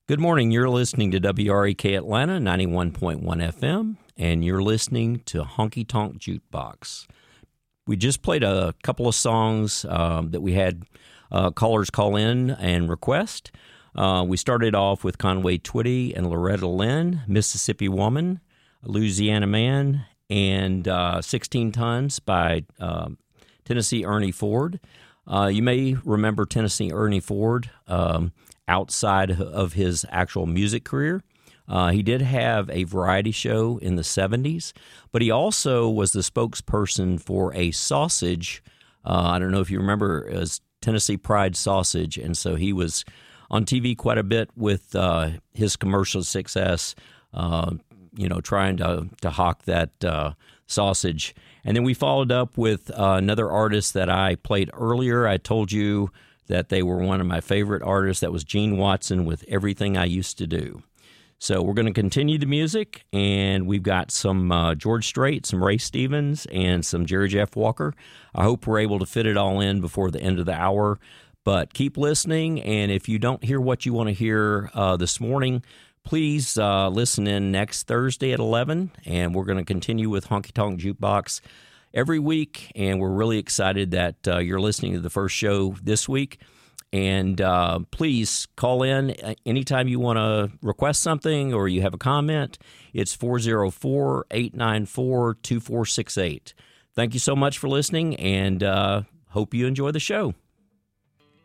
Good morning. You're listening to WREK Atlanta 91.1 FM, and you're listening to Honky Tonk Jukebox. We just played a couple of songs that we had callers call in and request. We started off with Conway Twitty and Loretta Lynn, Mississippi Woman, Louisiana Man, and 16 Tons by Tennessee Ernie Ford. You may remember Tennessee Ernie Ford outside of his actual music career. He did have a variety show in the 70s, but he also was the spokesperson for a sausage. I don't know if you remember, it was Tennessee Pride Sausage, and so he was on TV quite a bit with his commercial success, trying to hawk that sausage. And then we followed up with another artist that I played earlier. I told you that they were one of my favorite artists. That was Gene Watson with Everything I Used to Do. So we're going to continue the music, and we've got some George Strait, some Ray Stevens, and some Jerry Jeff Walker. I hope we're able to fit it all in before the end of the hour, but keep listening, and if you don't hear what you want to hear this morning, please listen in next Thursday at 11, and we're going to continue with Honky Tonk Jukebox every week, and we're really excited that you're listening to the first show this week. And please call in anytime you want to request something or you have a comment. It's 404-894-2468. Thank you so much for listening, and hope you enjoy the show.